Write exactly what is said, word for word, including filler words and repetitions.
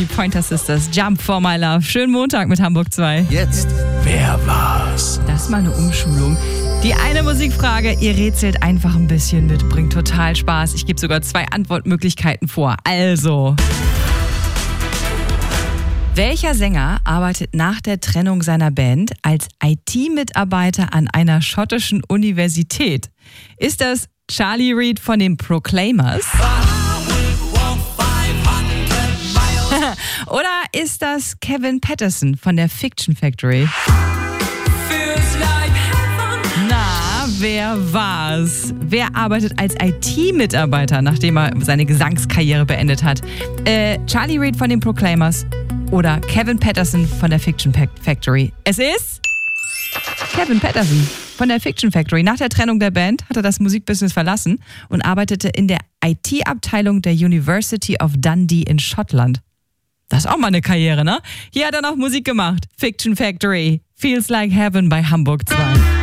Die Pointer Sisters, Jump for My Love. Schönen Montag mit Hamburg zwei. Jetzt, wer war's? Das ist mal eine Umschulung. Die eine Musikfrage, ihr rätselt einfach ein bisschen mit, bringt total Spaß. Ich gebe sogar zwei Antwortmöglichkeiten vor. Also, welcher Sänger arbeitet nach der Trennung seiner Band als I T-Mitarbeiter an einer schottischen Universität? Ist das Charlie Reid von den Proclaimers? Oder ist das Kevin Patterson von der Fiction Factory? Na, wer war's? Wer arbeitet als I T-Mitarbeiter, nachdem er seine Gesangskarriere beendet hat? Äh, Charlie Reid von den Proclaimers oder Kevin Patterson von der Fiction Factory? Es ist Kevin Patterson von der Fiction Factory. Nach der Trennung der Band hat er das Musikbusiness verlassen und arbeitete in der I T-Abteilung der University of Dundee in Schottland. Das ist auch mal eine Karriere, ne? Hier hat er noch Musik gemacht. Fiction Factory. Feels Like Heaven bei Hamburg zwei.